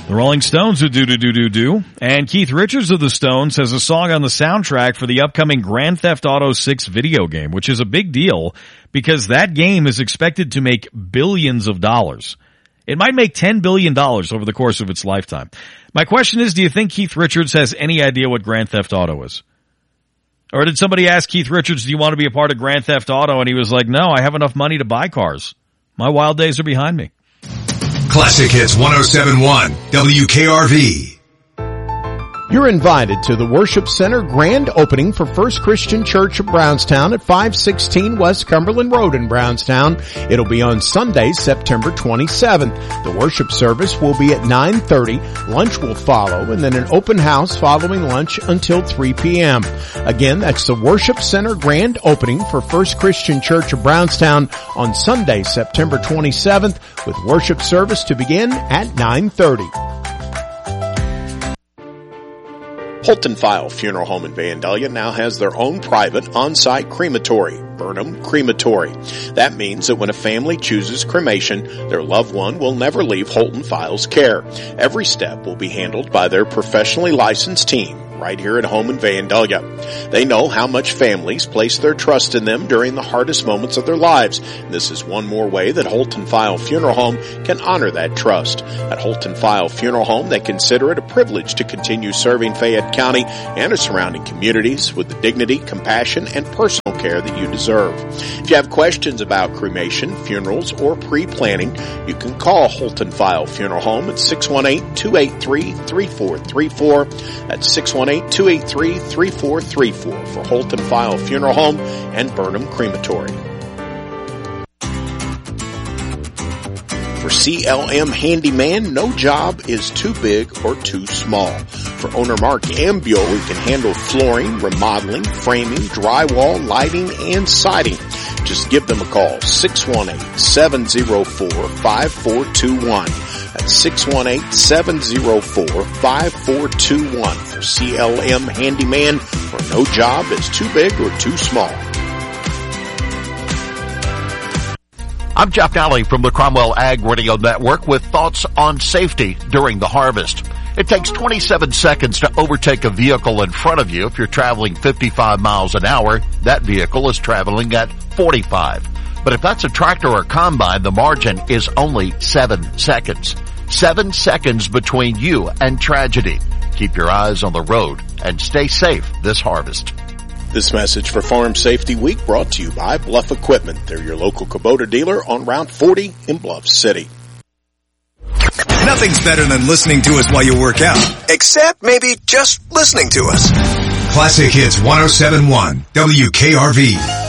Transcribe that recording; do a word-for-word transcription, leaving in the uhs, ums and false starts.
The Rolling Stones are do-do-do-do-do, and Keith Richards of the Stones has a song on the soundtrack for the upcoming Grand Theft Auto six video game, which is a big deal because that game is expected to make billions of dollars. It might make ten billion dollars over the course of its lifetime. My question is, do you think Keith Richards has any idea what Grand Theft Auto is? Or did somebody ask Keith Richards, do you want to be a part of Grand Theft Auto? And he was like, no, I have enough money to buy cars. My wild days are behind me. Classic Hits one oh seven point one, W K R V. You're invited to the Worship Center grand opening for First Christian Church of Brownstown at five sixteen West Cumberland Road in Brownstown. It'll be on Sunday, September twenty-seventh. The worship service will be at nine thirty. Lunch will follow, and then an open house following lunch until three p.m. Again, that's the Worship Center grand opening for First Christian Church of Brownstown on Sunday, September twenty-seventh, with worship service to begin at nine thirty. Holton File Funeral Home in Vandalia now has their own private on-site crematory, Burnham Crematory. That means that when a family chooses cremation, their loved one will never leave Holton File's care. Every step will be handled by their professionally licensed team right here at home in Vandalia. They know how much families place their trust in them during the hardest moments of their lives. And this is one more way that Holton File Funeral Home can honor that trust. At Holton File Funeral Home, they consider it a privilege to continue serving Fayette County and its surrounding communities with the dignity, compassion, and personal care that you deserve. If you have questions about cremation, funerals, or pre-planning, you can call Holton File Funeral Home at six one eight, two eight three, three four three four. That's six one eight, two eight three, three four three four for Holton File Funeral Home and Burnham Crematory. For C L M Handyman, no job is too big or too small. For owner Mark Ambuel, who can handle flooring, remodeling, framing, drywall, lighting, and siding, just give them a call, six one eight, seven oh four, five four two one. That's six one eight, seven oh four, five four two one for C L M Handyman, where no job is too big or too small. I'm Jeff Nally from the Cromwell Ag Radio Network with thoughts on safety during the harvest. It takes twenty-seven seconds to overtake a vehicle in front of you. If you're traveling fifty-five miles an hour, that vehicle is traveling at forty-five. But if that's a tractor or combine, the margin is only seven seconds. Seven seconds between you and tragedy. Keep your eyes on the road and stay safe this harvest. This message for Farm Safety Week brought to you by Bluff Equipment. They're your local Kubota dealer on Route forty in Bluff City. Nothing's better than listening to us while you work out. Except maybe just listening to us. Classic Hits one oh seven point one, W K R V.